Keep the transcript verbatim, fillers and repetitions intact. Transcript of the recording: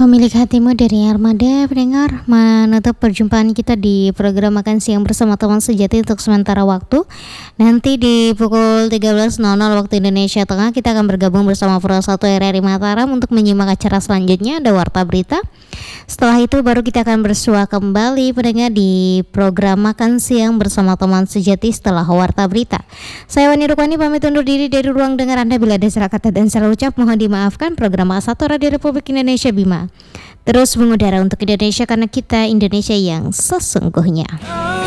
Pemilik hatimu dari Armada pendengar menutup perjumpaan kita di program Makan Siang bersama teman sejati untuk sementara waktu. Nanti di pukul tiga belas nol nol waktu Indonesia Tengah kita akan bergabung bersama Pro satu R R I Mataram untuk menyimak acara selanjutnya, ada Warta Berita. Setelah itu baru kita akan bersua kembali pendengar di program Makan Siang bersama teman sejati setelah Warta Berita. Saya Wani Rukwani pamit undur diri dari ruang dengar Anda. Bila ada salah kata dan salah ucap mohon dimaafkan. Program A satu Radio Republik Indonesia Bima terus mengudara untuk Indonesia karena kita Indonesia yang sesungguhnya.